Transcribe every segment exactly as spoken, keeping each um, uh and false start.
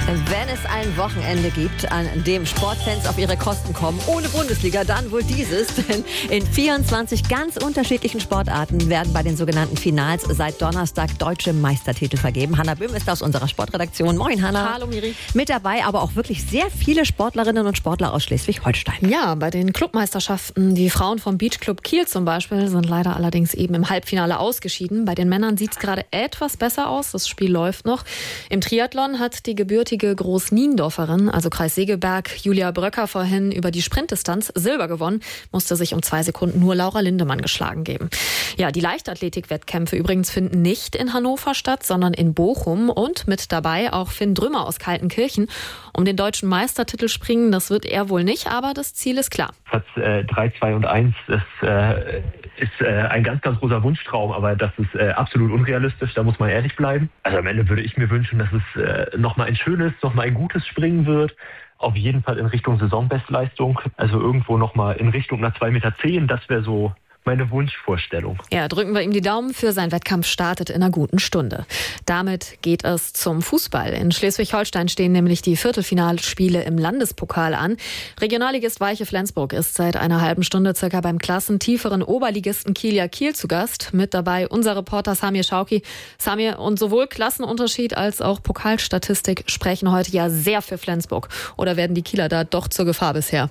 Wenn es ein Wochenende gibt, an dem Sportfans auf ihre Kosten kommen, ohne Bundesliga, dann wohl dieses. Denn in vierundzwanzig ganz unterschiedlichen Sportarten werden bei den sogenannten Finals seit Donnerstag deutsche Meistertitel vergeben. Hanna Böhm ist aus unserer Sportredaktion. Moin, Hanna. Hallo, Miri. Mit dabei aber auch wirklich sehr viele Sportlerinnen und Sportler aus Schleswig-Holstein. Ja, bei den Clubmeisterschaften. Die Frauen vom Beachclub Kiel zum Beispiel sind leider allerdings eben im Halbfinale ausgeschieden. Bei den Männern sieht es gerade etwas besser aus. Das Spiel läuft noch. Im Triathlon hat die gebürtige Groß-Niendorferin, also Kreis Segeberg, Julia Bröcker vorhin über die Sprintdistanz Silber gewonnen, musste sich um zwei Sekunden nur Laura Lindemann geschlagen geben. Ja, die Leichtathletik-Wettkämpfe übrigens finden nicht in Hannover statt, sondern in Bochum und mit dabei auch Finn Drümmer aus Kaltenkirchen. Um den deutschen Meistertitel springen, das wird er wohl nicht, aber das Ziel ist klar. Platz äh, drei, zwei und eins, das äh, ist äh, ein ganz, ganz großer Wunschtraum, aber das ist äh, absolut unrealistisch, da muss man ehrlich bleiben. Also am Ende würde ich mir wünschen, dass es äh, nochmal ein schönes, nochmal ein gutes Springen wird. Auf jeden Fall in Richtung Saisonbestleistung, also irgendwo nochmal in Richtung einer zwei Meter zehn, das wäre so meine Wunschvorstellung. Ja, drücken wir ihm die Daumen für sein Wettkampf startet in einer guten Stunde. Damit geht es zum Fußball. In Schleswig-Holstein stehen nämlich die Viertelfinalspiele im Landespokal an. Regionalligist Weiche Flensburg ist seit einer halben Stunde circa beim klassentieferen Oberligisten Kieler Kiel zu Gast. Mit dabei unser Reporter Samir Schauki. Samir, und sowohl Klassenunterschied als auch Pokalstatistik sprechen heute ja sehr für Flensburg. Oder werden die Kieler da doch zur Gefahr bisher?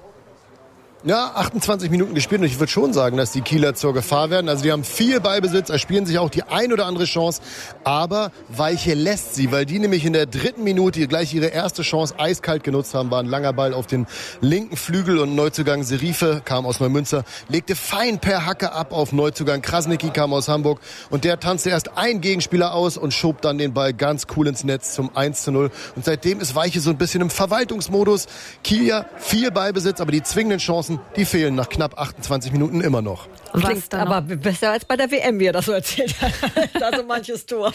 Ja, achtundzwanzig Minuten gespielt und ich würde schon sagen, dass die Kieler zur Gefahr werden. Also die haben viel Ballbesitz, erspielen sich auch die ein oder andere Chance, aber Weiche lässt sie, weil die nämlich in der dritten Minute gleich ihre erste Chance eiskalt genutzt haben. War ein langer Ball auf den linken Flügel und Neuzugang Serife kam aus Neumünster, legte fein per Hacke ab auf Neuzugang Krasnicki, kam aus Hamburg und der tanzte erst einen Gegenspieler aus und schob dann den Ball ganz cool ins Netz zum eins zu null. Und seitdem ist Weiche so ein bisschen im Verwaltungsmodus. Kieler viel Ballbesitz, aber die zwingenden Chancen, die fehlen nach knapp achtundzwanzig Minuten immer noch. Klingt aber besser als bei der W M, wie er das so erzählt hat. Da so manches Tor.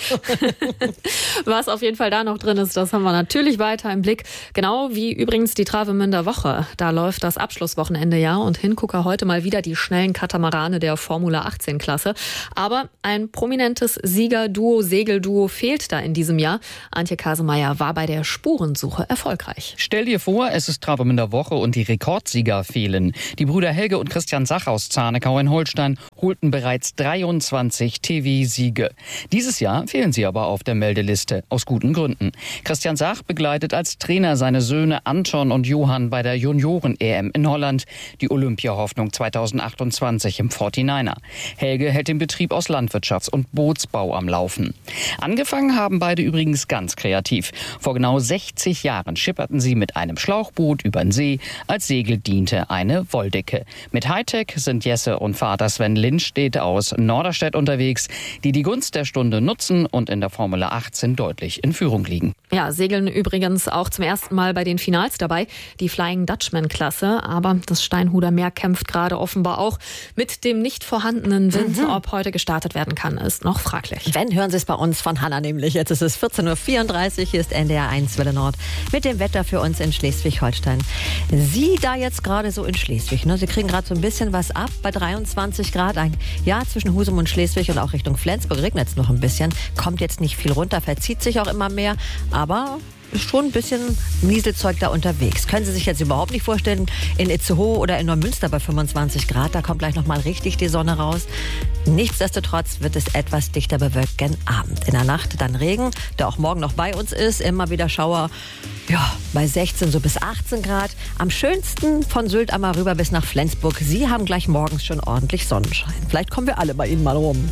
Was auf jeden Fall da noch drin ist, das haben wir natürlich weiter im Blick. Genau wie übrigens die Travemünder Woche. Da läuft das Abschlusswochenende ja und Hingucker heute mal wieder die schnellen Katamarane der Formula achtzehn Klasse. Aber ein prominentes Siegerduo, Segelduo fehlt da in diesem Jahr. Antje Kasemeyer war bei der Spurensuche erfolgreich. Stell dir vor, es ist Travemünder Woche und die Rekordsieger fehlen. Die Brüder Helge und Christian Sach aus Zarnekau in Holstein holten bereits dreiundzwanzig T V-Siege. Dieses Jahr fehlen sie aber auf der Meldeliste, aus guten Gründen. Christian Sach begleitet als Trainer seine Söhne Anton und Johann bei der Junioren-E M in Holland, die Olympia-Hoffnung zweitausendachtundzwanzig im forty-niner. Helge hält den Betrieb aus Landwirtschafts- und Bootsbau am Laufen. Angefangen haben beide übrigens ganz kreativ. Vor genau sechzig Jahren schipperten sie mit einem Schlauchboot über den See, als Segel diente eine Wolldecke. Mit Hightech sind Jesse und Vater Sven Lindstedt aus Norderstedt unterwegs, die die Gunst der Stunde nutzen und in der Formula achtzehn deutlich in Führung liegen. Ja, segeln übrigens auch zum ersten Mal bei den Finals dabei, die Flying Dutchman-Klasse. Aber das Steinhuder Meer kämpft gerade offenbar auch mit dem nicht vorhandenen Wind. Mhm. Ob heute gestartet werden kann, ist noch fraglich. Wenn, hören Sie es bei uns von Hanna nämlich. Jetzt ist es vierzehn Uhr vierunddreißig, hier ist N D R eins Welle Nord mit dem Wetter für uns in Schleswig-Holstein. Sie da jetzt gerade so in Schleswig, ne? Sie kriegen gerade so ein bisschen was ab bei dreiundzwanzig Grad. Ein Jahr zwischen Husum und Schleswig und auch Richtung Flensburg regnet es noch ein bisschen. Kommt jetzt nicht viel runter, verzieht sich auch immer mehr, aber ist schon ein bisschen Nieselzeug da unterwegs. Können Sie sich jetzt überhaupt nicht vorstellen, in Itzehoe oder in Neumünster bei fünfundzwanzig Grad, da kommt gleich noch mal richtig die Sonne raus. Nichtsdestotrotz wird es etwas dichter bewölkt gen Abend. In der Nacht dann Regen, der auch morgen noch bei uns ist, immer wieder Schauer. Ja, bei sechzehn so bis achtzehn Grad. Am schönsten von Sylt einmal rüber bis nach Flensburg. Sie haben gleich morgens schon ordentlich Sonnenschein. Vielleicht kommen wir alle bei Ihnen mal rum.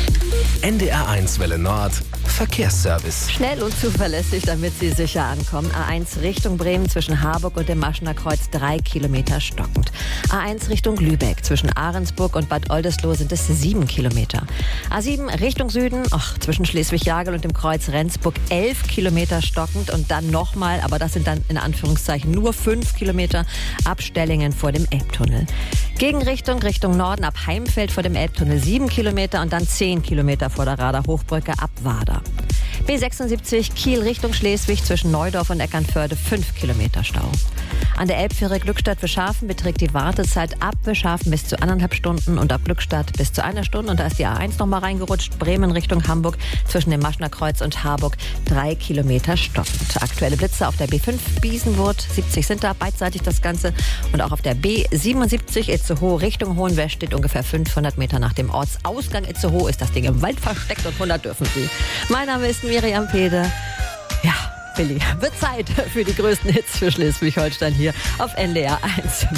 N D R eins Welle Nord Verkehrsservice. Schnell und zuverlässig, damit Sie sicher ankommen. A eins Richtung Bremen zwischen Harburg und dem Maschener Kreuz drei Kilometer stockend. A eins Richtung Lübeck zwischen Ahrensburg und Bad Oldesloe sind es sieben Kilometer. A sieben Richtung Süden, ach, zwischen Schleswig-Jagel und dem Kreuz Rendsburg elf Kilometer stockend und dann nochmal, aber das sind dann in Anführungszeichen nur fünf Kilometer ab Stellingen vor dem Elbtunnel. Gegenrichtung Richtung Norden ab Heimfeld vor dem Elbtunnel sieben Kilometer und dann zehn Kilometer vor der Radar Hochbrücke ab Wader. B sechsundsiebzig Kiel Richtung Schleswig zwischen Neudorf und Eckernförde fünf Kilometer Stau. An der Elbfähre Glückstadt-Wischhafen beträgt die Wartezeit ab Wischhafen bis zu anderthalb Stunden und ab Glückstadt bis zu einer Stunde. Und da ist die A eins nochmal reingerutscht. Bremen Richtung Hamburg zwischen dem Maschner Kreuz und Harburg drei Kilometer stockend. Aktuelle Blitze auf der B fünf Biesenwurth, siebzig sind da, beidseitig das Ganze. Und auch auf der B siebenundsiebzig Itzehoe Richtung Hohenwest steht ungefähr fünfhundert Meter nach dem Ortsausgang Itzehoe. Ist das Ding im Wald versteckt und hundert dürfen Sie. Mein Name ist Miriam Pede. Ja, Billy, wird Zeit für die größten Hits für Schleswig-Holstein hier auf N D R eins.